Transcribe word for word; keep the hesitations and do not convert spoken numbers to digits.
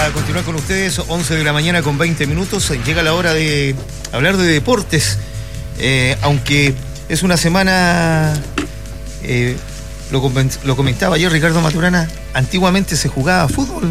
para continuar con ustedes, once de la mañana con veinte minutos. Llega la hora de hablar de deportes, eh, aunque es una semana, eh, lo, lo comentaba ayer Ricardo Maturana, antiguamente se jugaba fútbol.